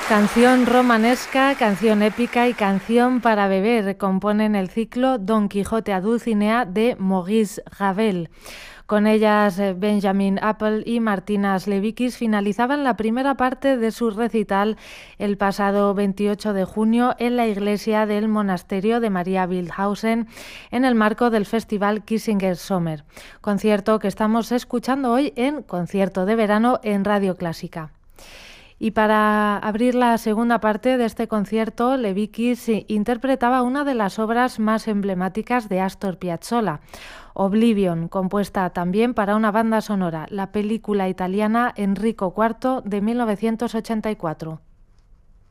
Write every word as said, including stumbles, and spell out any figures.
Canción romanesca, canción épica y canción para beber componen el ciclo Don Quijote a Dulcinea de Maurice Ravel. Con ellas, Benjamin Apple y Martina Slevikis finalizaban la primera parte de su recital el pasado veintiocho de junio en la iglesia del monasterio de María Wildhausen en el marco del festival Kissinger Sommer, concierto que estamos escuchando hoy en Concierto de Verano en Radio Clásica. Y para abrir la segunda parte de este concierto, Slevikis interpretaba una de las obras más emblemáticas de Astor Piazzolla, Oblivion, compuesta también para una banda sonora, la película italiana Enrico cuarto de mil novecientos ochenta y cuatro.